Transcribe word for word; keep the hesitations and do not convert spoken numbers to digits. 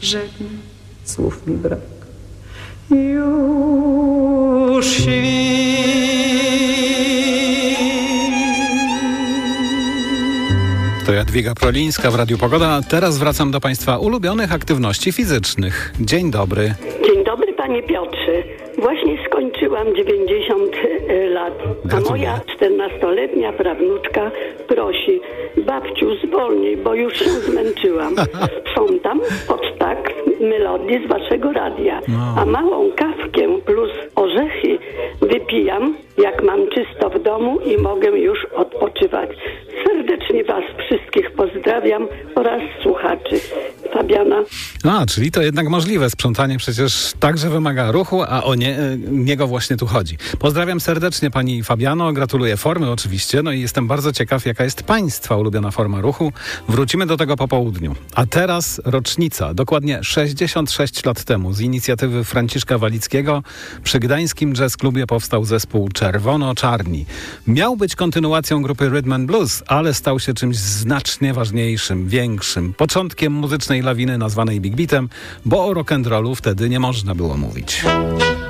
Rzekł, słów mi brak. Już To Jadwiga Prolińska w Radiu Pogoda. A teraz wracam do Państwa ulubionych aktywności fizycznych. Dzień dobry. Dzień dobry, panie Piotrze. Właśnie skończyłam dziewięćdziesiąt lat, a Gratuluję. moja czternastoletnia prawnuczka prosi: babciu, zwolnij, bo już się zmęczyłam. Sprzątam pod tak melodii z waszego radia, No. a małą kawkę plus orzechy wypijam, jak mam czysto w domu i mogę już odpoczywać. Serdecznie was wszystkich pozdrawiam oraz słuchaczy. Fabiana. A, czyli to jednak możliwe. Sprzątanie przecież także wymaga ruchu, a o nie, niego właśnie tu chodzi. Pozdrawiam serdecznie pani Fabiano, gratuluję formy oczywiście, no i jestem bardzo ciekaw, jaka jest państwa ulubiona forma ruchu. Wrócimy do tego po południu. A teraz rocznica. Dokładnie sześćdziesiąt sześć lat temu z inicjatywy Franciszka Walickiego przy Gdańskim Jazz Clubie powstał zespół Czerwono-Czarni. Miał być kontynuacją grupy Rhythm and Blues, ale stał się czymś znacznie ważniejszym, większym. Początkiem muzycznej lawiny nazwanej Big Beatem, bo o rock'n'rollu wtedy nie można było mówić.